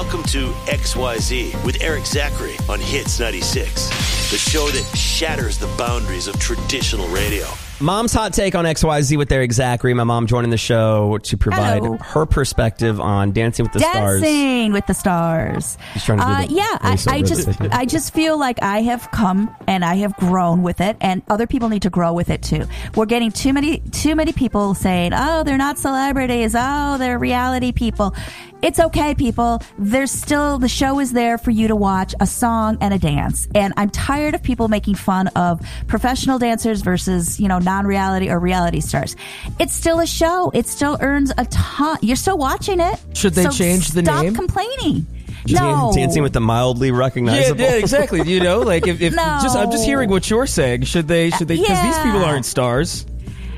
Welcome to XYZ with Eric Zachary on Hits 96, the show that shatters the boundaries of traditional radio. Mom's hot take on XYZ with Eric Zachary. My mom joining the show to provide her perspective on Dancing with the Stars. Dancing with the Stars. She's trying to do that. I just feel like I have come and I have grown with it, and other people need to grow with it too. We're getting too many people saying, "Oh, they're not celebrities. Oh, they're reality people." It's okay, people. The show is there for you to watch a song and a dance. And I'm tired of people making fun of professional dancers versus, non-reality or reality stars. It's still a show. It still earns a ton. You're still watching it. Should they change the name? Stop complaining. No. Dancing with the mildly recognizable. Yeah, exactly. Like if No. I'm just hearing what you're saying. Should they? Because these people aren't stars.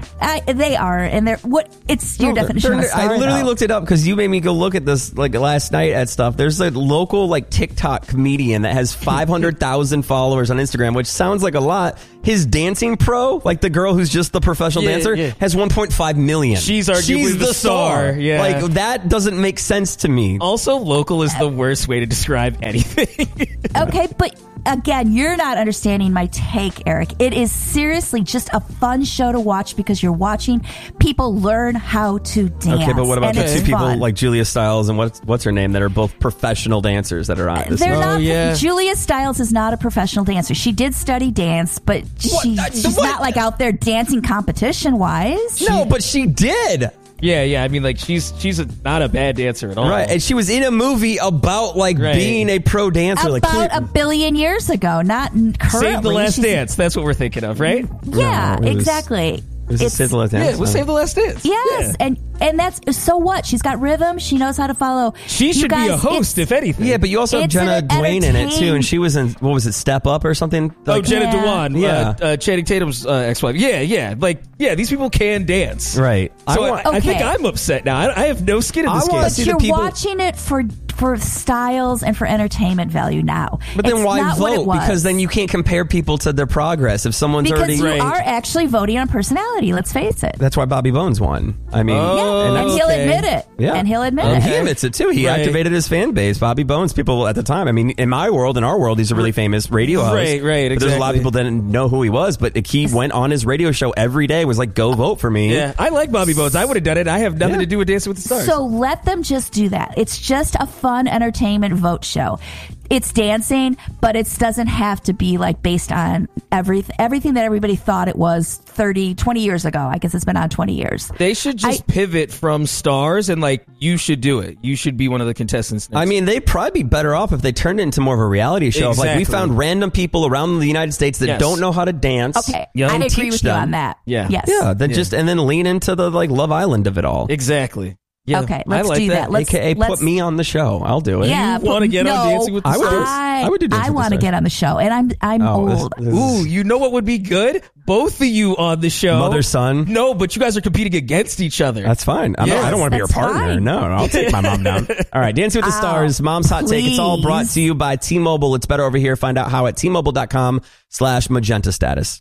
They are, and they're it's your definition of a star. I literally looked it up because you made me go look at this last night at stuff. There's a local TikTok comedian that has 500,000 followers on Instagram, which sounds like a lot. His dancing pro, the girl who's just the professional dancer, has 1.5 million. She's arguably the star. Yeah. That doesn't make sense to me. Also, local is the worst way to describe anything. Okay, but again, you're not understanding my take, Eric. It is seriously just a fun show to watch because you're watching people learn how to dance. Okay, but what about the two people fun. like Julia Stiles and what's her name that are both professional dancers that are on this? They're not. Julia Stiles is not a professional dancer. She did study dance, but she's not out there dancing competition wise. No, but she did. Yeah. I mean, she's not a bad dancer at all. Right, and she was in a movie about being a pro dancer. About a billion years ago, not currently. Save the Last Dance. That's what we're thinking of, right? Yeah, exactly. Save the Last Dance. Yeah, we'll Save the Last Dance. Yes, yeah. and that's so what? She's got rhythm. She knows how to follow. She should be a host, if anything. Yeah, but you also have Jenna Dwayne in it too, and she was in Step Up or something. Jenna Dewan, Channing Tatum's ex-wife. Yeah. These people can dance, right? So I think I'm upset now. I have no skin in this game. But you're watching it for styles and for entertainment value now. But then why vote? Because then you can't compare people to their progress. If someone's you are actually voting on personality. Let's face it. That's why Bobby Bones won. I mean, and he'll admit it. Yeah, and he'll admit it. He admits it too. He activated his fan base. Bobby Bones. People at the time. I mean, in our world, he's a really famous radio host. Right. Exactly. But there's a lot of people that didn't know who he was. But he went on his radio show every day. Was like, go vote for me. Yeah, I like Bobby Bones. I would have done it. I have nothing to do with Dancing with the Stars. So let them just do that. It's just a fun entertainment vote show. It's dancing, but it doesn't have to be based on everything that everybody thought it was 20 years ago. I guess it's been on 20 years. They should just pivot from stars and you should do it. You should be one of the contestants next. I mean, they'd probably be better off if they turned it into more of a reality show. Exactly. We found random people around the United States that don't know how to dance. Okay, I agree with you on that. Yeah. Yes. Yeah, and then lean into the Love Island of it all. Exactly. Yeah, okay, let's do that. AKA put me on the show. I'll do it. Yeah, you want to get on Dancing with the Stars? I would do Dancing with the Stars. I want to get on the show, and I'm old. Ooh, you know what would be good? Both of you on the show. Mother, son. No, but you guys are competing against each other. That's fine. I don't want to be your partner. Fine. No, I'll take my mom down. All right, Dancing with the Stars, Mom's Hot Take. It's all brought to you by T-Mobile. It's better over here. Find out how at T-Mobile.com/magenta status.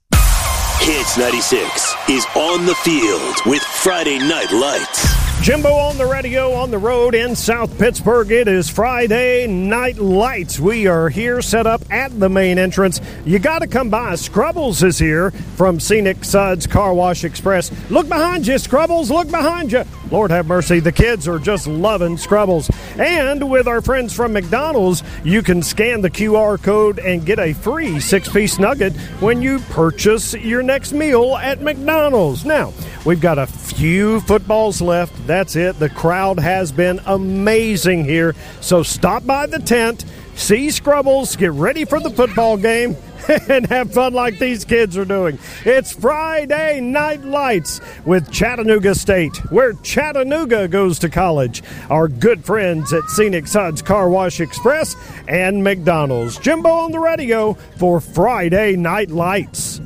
Hits 96 is on the field with Friday Night Lights. Jimbo on the radio, on the road in South Pittsburgh. It is Friday Night Lights. We are here set up at the main entrance. You got to come by. Scrubbles is here from Scenic Suds Car Wash Express. Look behind you, Scrubbles. Look behind you. Lord have mercy. The kids are just loving Scrubbles. And with our friends from McDonald's, you can scan the QR code and get a free 6-piece nugget when you purchase your next meal at McDonald's. Now, we've got a few footballs left. That's it. The crowd has been amazing here. So stop by the tent, see Scrubbles, get ready for the football game, and have fun like these kids are doing. It's Friday Night Lights with Chattanooga State, where Chattanooga goes to college. Our good friends at Scenic Suds Car Wash Express and McDonald's. Jimbo on the radio for Friday Night Lights.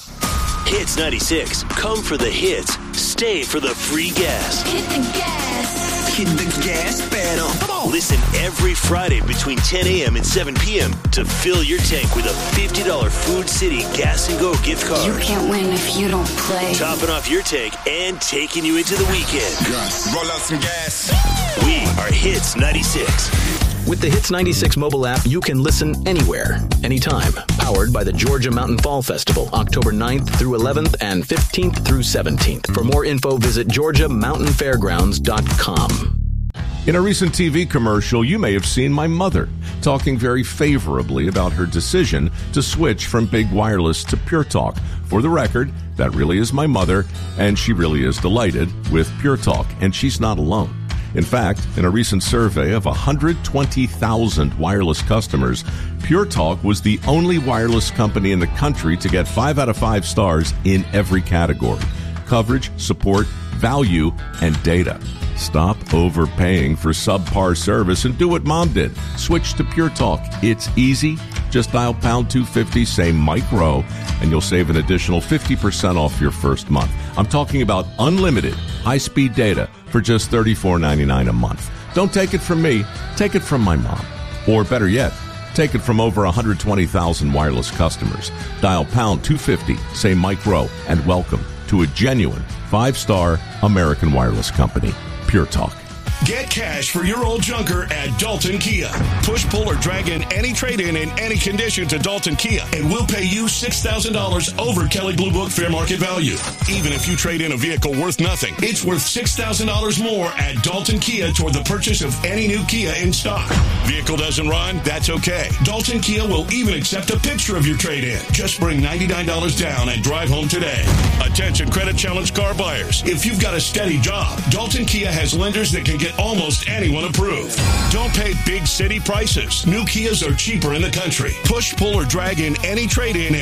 Hits 96. Come for the hits. Stay for the free gas. Hit the gas. Hit the gas pedal. Come on. Listen every Friday between 10 a.m. and 7 p.m. to fill your tank with a $50 Food City Gas and Go gift card. You can't win if you don't play. Topping off your tank and taking you into the weekend. Roll out some gas. We are Hits 96. With the Hits 96 mobile app, you can listen anywhere, anytime. Powered by the Georgia Mountain Fall Festival, October 9th through 11th and 15th through 17th. For more info, visit GeorgiaMountainFairgrounds.com. In a recent TV commercial, you may have seen my mother talking very favorably about her decision to switch from Big Wireless to Pure Talk. For the record, that really is my mother, and she really is delighted with Pure Talk, and she's not alone. In fact, in a recent survey of 120,000 wireless customers, Pure Talk was the only wireless company in the country to get 5 out of 5 stars in every category: coverage, support, value, and data. Stop overpaying for subpar service and do what Mom did. Switch to Pure Talk. It's easy. Just dial pound 250, say Mike Rowe, and you'll save an additional 50% off your first month. I'm talking about unlimited high-speed data for just $34.99 a month. Don't take it from me. Take it from my mom. Or better yet, take it from over 120,000 wireless customers. Dial pound 250, say Mike Rowe, and welcome to a genuine 5-star American wireless company. Pure Talk. Get cash for your old junker at Dalton Kia. Push, pull, or drag in any trade-in in any condition to Dalton Kia, and we'll pay you $6,000 over Kelley Blue Book fair market value. Even if you trade in a vehicle worth nothing, it's worth $6,000 more at Dalton Kia toward the purchase of any new Kia in stock. Vehicle doesn't run? That's okay. Dalton Kia will even accept a picture of your trade-in. Just bring $99 down and drive home today. Attention credit challenge car buyers. If you've got a steady job, Dalton Kia has lenders that can get almost anyone approved. Don't pay big city prices. New Kias are cheaper in the country. Push, pull, or drag in any trade-in